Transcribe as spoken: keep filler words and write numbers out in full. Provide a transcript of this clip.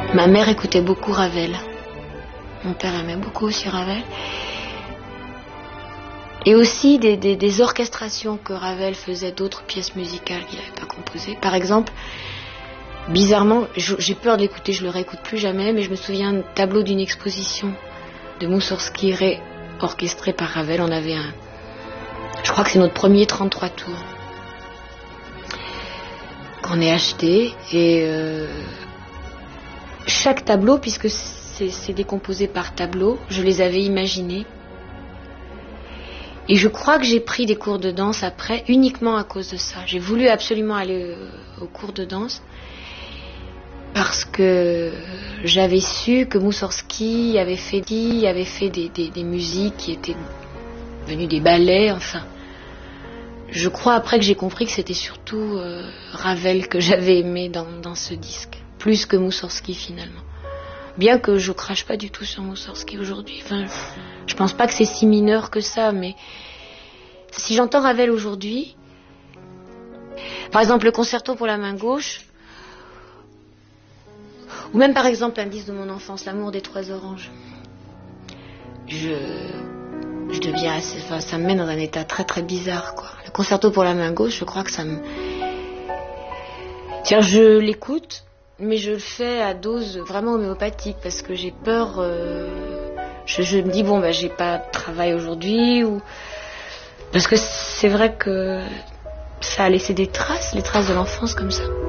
Ma mère écoutait beaucoup Ravel. Mon père aimait beaucoup aussi Ravel. Et aussi des, des, des orchestrations que Ravel faisait d'autres pièces musicales qu'il n'avait pas composées. Par exemple, bizarrement, j'ai peur de l'écouter, je le réécoute plus jamais, mais je me souviens d'un tableau d'une exposition de Moussorgsky orchestré par Ravel. On avait un... Je crois que c'est notre premier trente-trois tours qu'on ait acheté. Et euh, chaque tableau, puisque c'est décomposé par tableau, je les avais imaginés. Et je crois que j'ai pris des cours de danse après, uniquement à cause de ça. J'ai voulu absolument aller au, au cours de danse, parce que j'avais su que Moussorgsky avait fait, avait fait des, des, des musiques qui étaient devenues des ballets, enfin. Je crois après que j'ai compris que c'était surtout euh, Ravel que j'avais aimé dans, dans ce disque, plus que Moussorgsky finalement. Bien que je crache pas du tout sur Moussorgsky aujourd'hui. Enfin, je pense pas que c'est si mineur que ça, mais si j'entends Ravel aujourd'hui, par exemple le concerto pour la main gauche, ou même par exemple un disque de mon enfance, L'amour des trois oranges, je, je deviens assez, enfin, ça me met dans un état très très bizarre, quoi. Le concerto pour la main gauche, je crois que ça me... Tiens, je l'écoute, mais je le fais à dose vraiment homéopathique, parce que j'ai peur... Euh... Je, je me dis, bon, bah, j'ai pas de travail aujourd'hui, ou... Parce que c'est vrai que ça a laissé des traces, les traces de l'enfance comme ça.